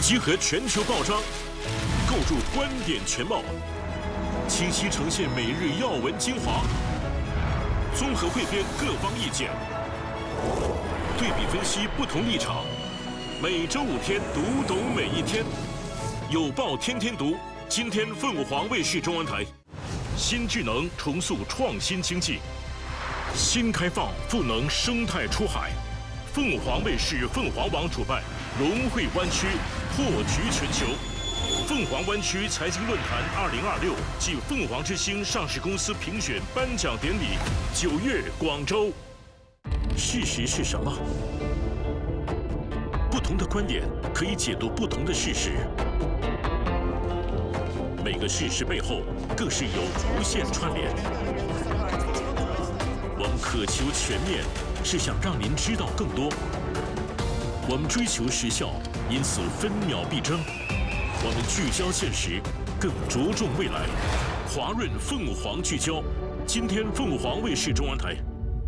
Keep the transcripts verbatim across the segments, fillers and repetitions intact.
集合全球报章，构筑观点全貌，清晰呈现每日要闻精华，综合汇编各方意见，对比分析不同立场。每周五天，读懂每一天。有报天天读，今天凤凰卫视中文台。新智能重塑创新经济，新开放赋能生态出海。凤凰卫视凤凰网主办龙汇湾区破局全球凤凰湾区财经论坛二零二六暨凤凰之星上市公司评选颁奖典礼，九月广州。事实是什么？不同的观点可以解读不同的事实。每个事实背后更是有无限串联。我们渴求全面，是想让您知道更多。我们追求时效，因此分秒必争。我们聚焦现实，更着重未来。华润凤凰聚焦，今天凤凰卫视中文台。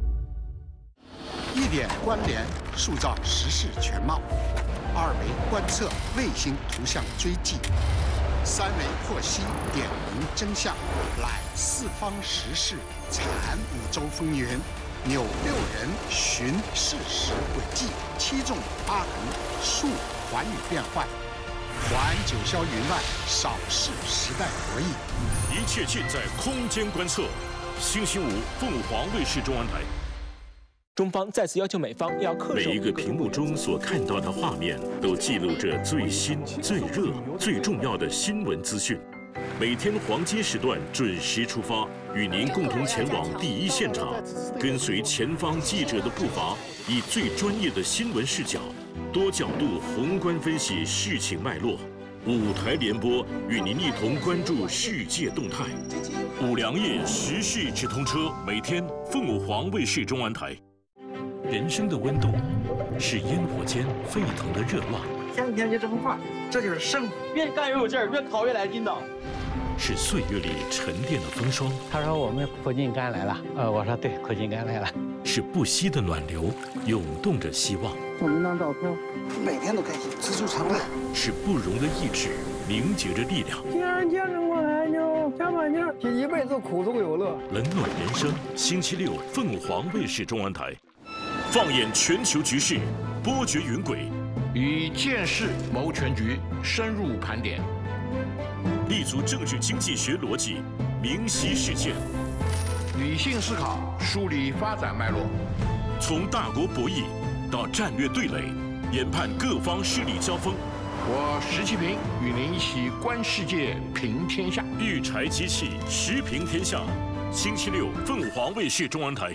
一点关联，塑造时事全貌；二维观测，卫星图像追迹；三维获悉，点明真相。揽四方时事，产五洲风云。扭六人寻事实轨迹，七纵八横述寰宇变幻，还九霄云外，扫视时代博弈。 一切尽在空间观测。星期五，凤凰卫视中文台。 中方再次要求美方要恪守。 每一个屏幕中所看到的画面，都记录着最新、最热、最重要的新闻资讯。每天黄金时段准时出发，与您共同前往第一现场，跟随前方记者的步伐，以最专业的新闻视角，多角度宏观分析事情脉络。五台联播与您一同关注世界动态。五粮液时事直通车，每天凤凰卫视中文台。人生的温度是烟火间沸腾的热浪， 天天就这么画，这就是生活。越干越有劲儿，越烤越来劲道。 是岁月里沉淀的风霜。 他说我们苦尽甘来了，呃，我说对，苦尽甘来了。 是不息的暖流，涌动着希望。 送您张照片， 每天都开心，知足常乐。 是不容的意志，凝结着力量。 既然坚持过来，就加把劲儿，这一辈子苦中有乐。 冷暖人生，星期六凤凰卫视中文台，放眼全球局势，波谲云轨， 以见识谋全局，深入盘点。 立足政治经济学逻辑，明晰事件， 理性思考，梳理发展脉络。 从大国博弈到战略对垒，研判各方势力交锋。 我石其平与您一起观世界，评天下。 育才机器，时评天下。星期六，凤凰卫视中文台。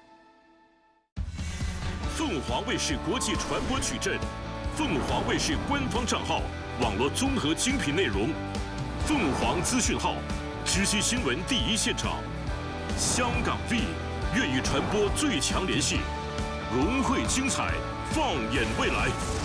凤凰卫视国际传播矩阵，凤凰卫视官方账号，网络综合精品内容。凤凰资讯号，直击新闻第一现场。香港 V 粤语传播最强联系，融汇精彩，放眼未来。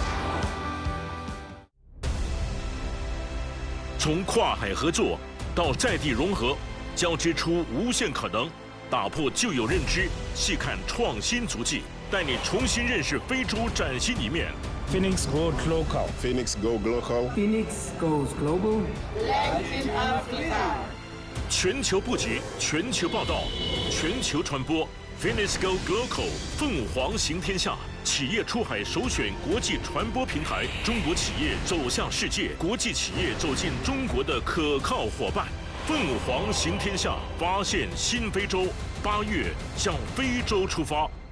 从跨海合作到在地融合，交织出无限可能，打破旧有认知，细看创新足迹，带你重新认识非洲崭新一面。 Phoenix Goes Global. Phoenix Go Global. Phoenix goes global. Latin Africa. 全球布局，全球报道，全球传播。Phoenix Go Global， 凤凰行天下，企业出海首选国际传播平台，中国企业走向世界，国际企业走进中国的可靠伙伴。凤凰行天下，发现新非洲，八月向非洲出发。